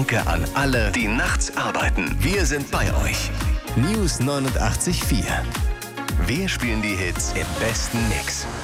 Danke an alle, die nachts arbeiten. Wir sind bei euch. News 89.4. Wir spielen die Hits im besten Mix.